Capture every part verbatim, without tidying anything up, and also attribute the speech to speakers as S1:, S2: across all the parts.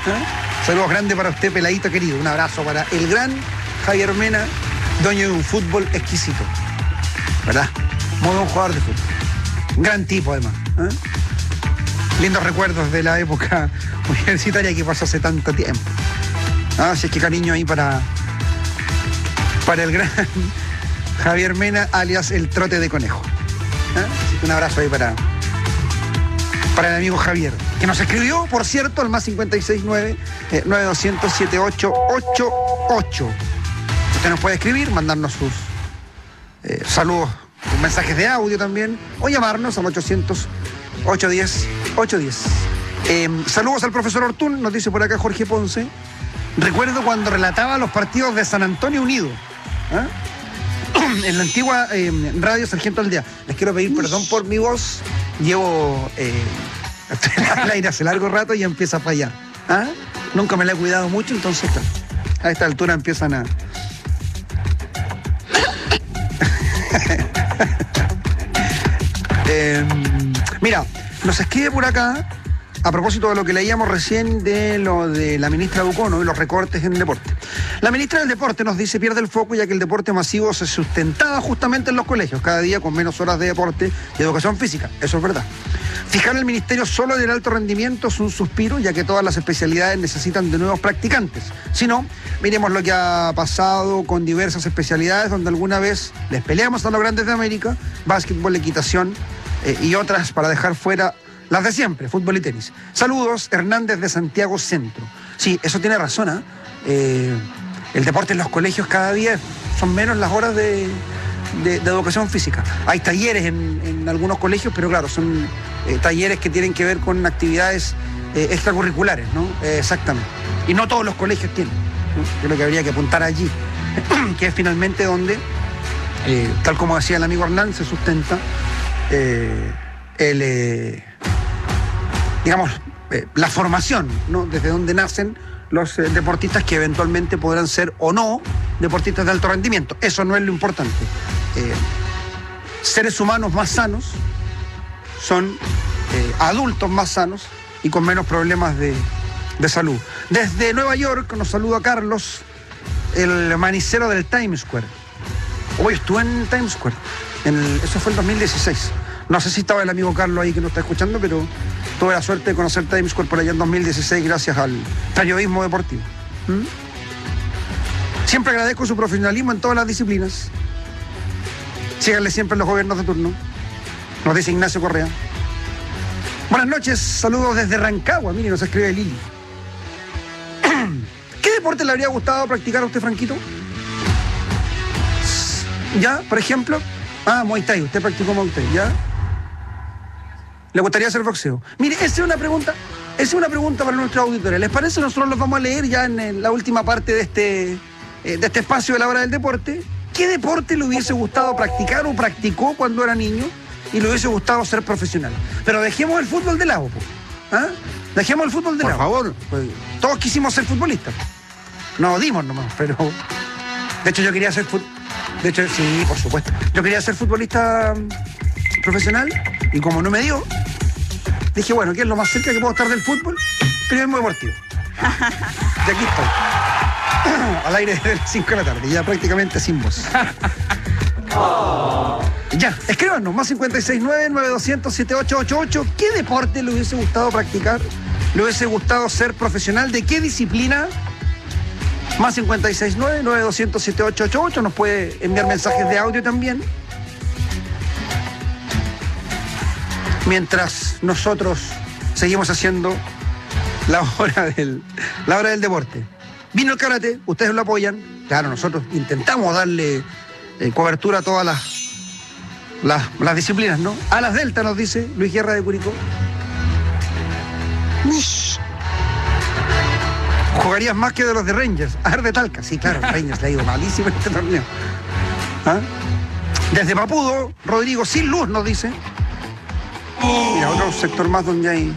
S1: ¿eh? Saludos grandes para usted, peladito querido. Un abrazo para el gran Javier Mena, dueño de un fútbol exquisito. ¿Verdad? Muy buen jugador de fútbol. Un gran tipo, además. ¿eh? Lindos recuerdos de la época universitaria que pasó hace tanto tiempo. Ah, así es que cariño ahí para, para el gran Javier Mena, alias el trote de conejo. ¿eh? Así que un abrazo ahí para, para el amigo Javier, que nos escribió, por cierto, al más cincuenta y seis nueve, nueve doscientos, setenta y ocho ochenta y ocho. Usted nos puede escribir, mandarnos sus eh, saludos, sus mensajes de audio también, o llamarnos al ochocientos, ochocientos diez, ochocientos diez. Eh, saludos al profesor Ortún, nos dice por acá Jorge Ponce. Recuerdo cuando relataba los partidos de San Antonio Unido, ¿eh? en la antigua eh, radio Sargento Aldea. Les quiero pedir perdón por mi voz. Llevo eh, al aire hace largo rato y empieza a fallar. ¿Ah? Nunca me la he cuidado mucho, entonces claro, a esta altura empiezan a... eh, mira, nos escribe por acá, a propósito de lo que leíamos recién de lo de la ministra Bucono y los recortes en deporte. La ministra del Deporte nos dice pierde el foco ya que el deporte masivo se sustentaba justamente en los colegios, cada día con menos horas de deporte y educación física. Eso es verdad. Fijar el ministerio solo en el alto rendimiento es un suspiro, ya que todas las especialidades necesitan de nuevos practicantes. Si no, miremos lo que ha pasado con diversas especialidades donde alguna vez les peleamos a los grandes de América, básquetbol, equitación eh, y otras para dejar fuera las de siempre, fútbol y tenis. Saludos, Hernández de Santiago Centro. Sí, eso tiene razón, ¿eh? Eh, el deporte en los colegios cada día son menos las horas de, de, de educación física. Hay talleres en, en algunos colegios, pero claro, son eh, talleres que tienen que ver con actividades eh, extracurriculares, ¿no? Eh, exactamente. Y no todos los colegios tienen, ¿no? Yo creo que habría que apuntar allí, que es finalmente donde, eh, tal como decía el amigo Hernán, se sustenta eh, el... Eh, digamos, eh, la formación, ¿no? Desde donde nacen los eh, deportistas que eventualmente podrán ser o no deportistas de alto rendimiento. Eso no es lo importante. Eh, seres humanos más sanos son eh, adultos más sanos y con menos problemas de, de salud. Desde Nueva York nos saluda Carlos, el manicero del Times Square. Hoy estuve en Times Square, en el, eso fue el dos mil dieciséis. No sé si estaba el amigo Carlos ahí que nos está escuchando, pero tuve la suerte de conocer Times Square por allá en dos mil dieciséis gracias al periodismo deportivo. ¿Mm? Siempre agradezco su profesionalismo en todas las disciplinas. Síganle siempre en los gobiernos de turno. Nos dice Ignacio Correa. Buenas noches, saludos desde Rancagua. Mire, nos escribe Lili. ¿Qué deporte le habría gustado practicar a usted, Franquito? ¿Ya? Por ejemplo. Ah, Muay Thai. Usted practicó Muay Thai, ¿ya? ¿Le gustaría hacer boxeo? Mire, esa es una pregunta, esa es una pregunta para nuestros auditores. ¿Les parece? Nosotros los vamos a leer ya en la última parte de este, de este espacio de la hora del deporte. ¿Qué deporte le hubiese gustado practicar o practicó cuando era niño y le hubiese gustado ser profesional? Pero dejemos el fútbol de lado, ¿ah? Dejemos el fútbol de lado. Por favor. Pues, todos quisimos ser futbolistas. Nos dimos nomás, pero... De hecho, yo quería ser fut... De hecho, sí, por supuesto. Yo quería ser futbolista profesional y como no me dio, dije, bueno, ¿qué es lo más cerca que puedo estar del fútbol? Periodismo deportivo. Y aquí estoy. Al aire de las cinco de la tarde, ya prácticamente sin voz. Oh. Ya, escríbanos, más cincuenta y seis nueve, nueve doscientos, setenta y ocho ochenta y ocho. ¿Qué deporte le hubiese gustado practicar? ¿Le hubiese gustado ser profesional? ¿De qué disciplina? Más cincuenta y seis nueve, nueve doscientos, setenta y ocho ochenta y ocho. Nos puede enviar mensajes de audio también. Mientras nosotros seguimos haciendo la hora del, la hora del deporte. Vino el karate, ustedes lo apoyan. Claro, nosotros intentamos darle eh, cobertura a todas las, las, las disciplinas, ¿no? A las delta, nos dice Luis Guerra de Curicó. Ush. Jugarías más que de los de Rangers. A ver, de Talca. Sí, claro, Rangers le ha ido malísimo en este torneo. ¿Ah? Desde Mapudo, Rodrigo sin luz nos dice. Mira, otro sector más donde hay...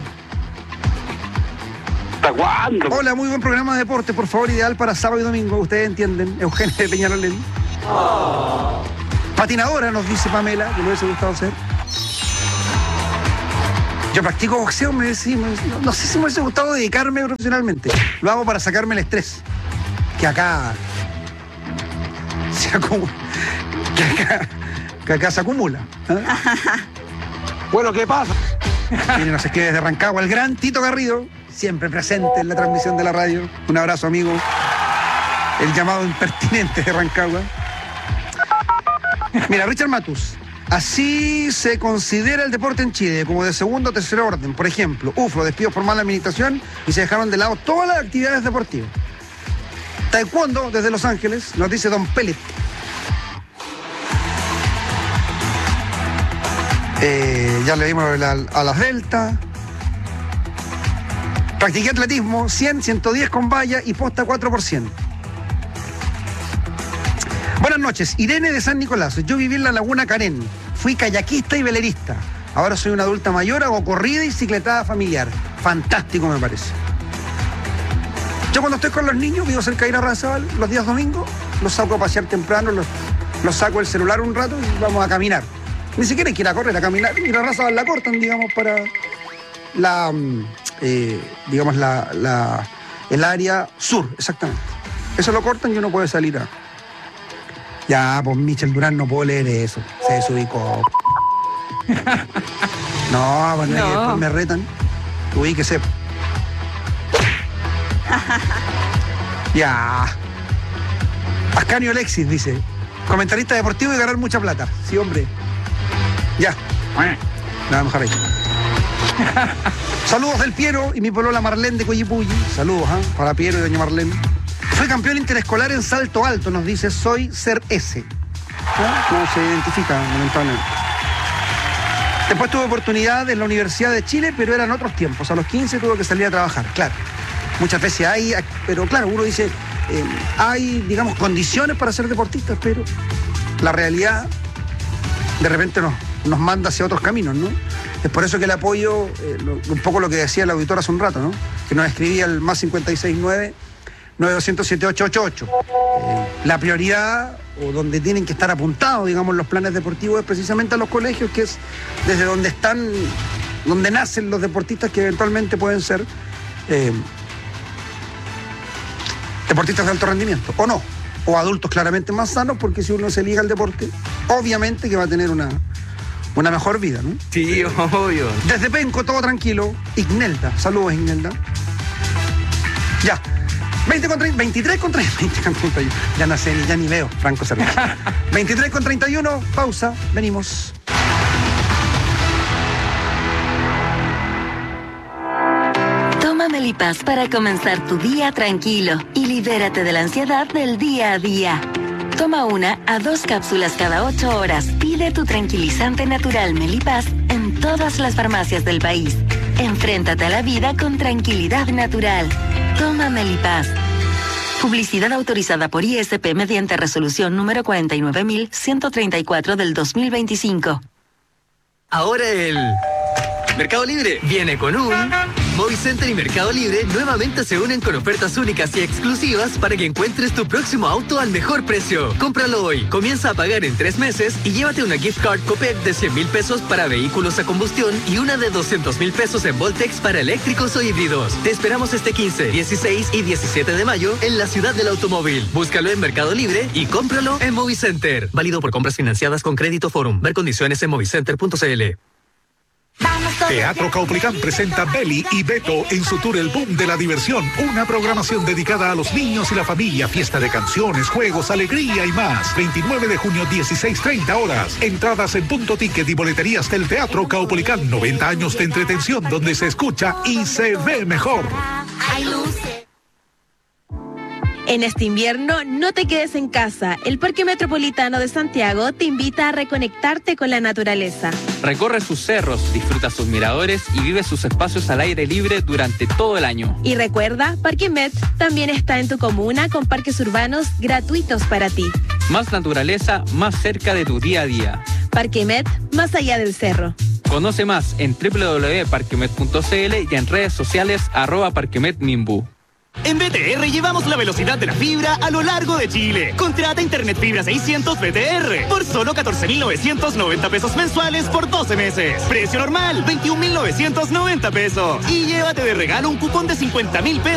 S2: ¿Hasta cuándo?
S1: Hola, muy buen programa de deporte, por favor, ideal para sábado y domingo. Ustedes entienden. Eugenio de Peñalolén. Oh. Patinadora, nos dice Pamela, que le hubiese gustado hacer. Yo practico boxeo, me, sí, me, no, no sé si me hubiese gustado dedicarme profesionalmente. Lo hago para sacarme el estrés. Que acá se acumula. Que acá, que acá se acumula. ¿eh? Bueno, ¿qué pasa? Miren, nos escribe desde Rancagua el gran Tito Garrido, siempre presente en la transmisión de la radio. Un abrazo, amigo. El llamado impertinente de Rancagua. Mira, Richard Matus. Así se considera el deporte en Chile, como de segundo o tercer orden. Por ejemplo, U F R O, despidos por mala administración y se dejaron de lado todas las actividades deportivas. Taekwondo, desde Los Ángeles, nos dice Don Pellet. Eh, ya le dimos a, a las Delta. Practiqué atletismo, cien, ciento diez con valla y posta cuatro por ciento. Buenas noches, Irene de San Nicolás. Yo viví en la Laguna Carén. Fui kayakista y velerista. Ahora soy una adulta mayor, hago corrida y cicletada familiar. Fantástico, me parece. Yo cuando estoy con los niños, vivo cerca de Irarrázaval, los días domingos, los saco a pasear temprano, los, los saco el celular un rato y vamos a caminar. Ni siquiera hay que ir a correr, a caminar. Irarrázaval la cortan, digamos, para la, eh, digamos, la, la, el área sur, exactamente. Eso lo cortan y uno puede salir a... Ya, pues Michel Durán no puedo leer eso. Se desubicó. No, pues no. Después me retan. Ubíquese. Ya. Ascanio Alexis dice: comentarista deportivo y ganar mucha plata. Sí, hombre. Ya. Nada, mejor ahí. Saludos del Piero y mi polola Marlene de Coyipulli. Saludos, ¿eh? Para Piero y doña Marlene. Fui campeón interescolar en salto alto, nos dice, soy ser S. ¿No? No se identifica, lamentablemente. Después tuve oportunidad en la Universidad de Chile, pero eran otros tiempos. A los quince tuve que salir a trabajar, claro. Muchas veces hay, pero claro, uno dice, eh, hay, digamos, condiciones para ser deportistas, pero la realidad de repente nos, nos manda hacia otros caminos, ¿no? Es por eso que le apoyo eh, lo, un poco lo que decía el auditor hace un rato, ¿no? Que nos escribía el más cincuenta y seis nueve nueve dos cero siete ocho ocho ocho. Eh, la prioridad, o donde tienen que estar apuntados, digamos, los planes deportivos, es precisamente a los colegios, que es desde donde están, donde nacen los deportistas que eventualmente pueden ser eh, deportistas de alto rendimiento, o no, o adultos claramente más sanos, porque si uno se liga al deporte, obviamente que va a tener una, una mejor vida, ¿no?
S2: Sí, obvio.
S1: Desde Penco, todo tranquilo. Ignelda, saludos, Ignelda. Ya. veinte con treinta, veintitrés con treinta, veinte con treinta y uno. Ya no sé, ni, ya ni veo, Franco Cerveza. veintitrés con treinta y uno, pausa, venimos.
S3: Toma Melipaz para comenzar tu día tranquilo y libérate de la ansiedad del día a día. Toma una a dos cápsulas cada ocho horas. Pide tu tranquilizante natural Melipaz en todas las farmacias del país. Enfréntate a la vida con tranquilidad natural. Toma Melipaz. Publicidad autorizada por I S P mediante resolución número cuarenta y nueve mil ciento treinta y cuatro del dos mil veinticinco.
S2: Ahora el Mercado Libre viene con un... Movicenter y Mercado Libre nuevamente se unen con ofertas únicas y exclusivas para que encuentres tu próximo auto al mejor precio. Cómpralo hoy, comienza a pagar en tres meses y llévate una gift card Copec de cien mil pesos para vehículos a combustión y una de doscientos mil pesos en Voltex para eléctricos o híbridos. Te esperamos este quince, dieciséis y diecisiete de mayo en la ciudad del automóvil. Búscalo en Mercado Libre y cómpralo en Movicenter. Válido por compras financiadas con Crédito Forum. Ver condiciones en movicenter punto c l.
S4: Teatro Caupolicán presenta Beli y Beto en su tour El Boom de la Diversión, una programación dedicada a los niños y la familia, fiesta de canciones, juegos, alegría y más. veintinueve de junio, dieciséis treinta horas. Entradas en Punto Ticket y boleterías del Teatro Caupolicán. noventa años de entretención donde se escucha y se ve mejor.
S5: Hay luces. En este invierno, no te quedes en casa. El Parque Metropolitano de Santiago te invita a reconectarte con la naturaleza.
S6: Recorre sus cerros, disfruta sus miradores y vive sus espacios al aire libre durante todo el año.
S5: Y recuerda, Parque Met también está en tu comuna con parques urbanos gratuitos para ti.
S6: Más naturaleza, más cerca de tu día a día.
S5: Parque Met, más allá del cerro.
S6: Conoce más en doble u doble u doble u punto parquemet punto c l y en redes sociales arroba parquemet Minbu.
S7: En B T R llevamos la velocidad de la fibra a lo largo de Chile. Contrata Internet Fibra seiscientos B T R por solo catorce mil novecientos noventa pesos mensuales por doce meses. Precio normal, veintiún mil novecientos noventa pesos. Y llévate de regalo un cupón de cincuenta mil pesos